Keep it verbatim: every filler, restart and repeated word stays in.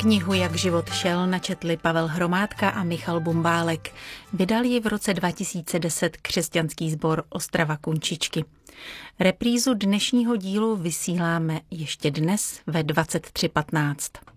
Knihu Jak život šel načetli Pavel Hromádka a Michal Bumbálek. Vydal ji v roce dva tisíce deset křesťanský sbor Ostrava Kunčičky. Reprízu dnešního dílu vysíláme ještě dnes ve dvacet tři patnáct.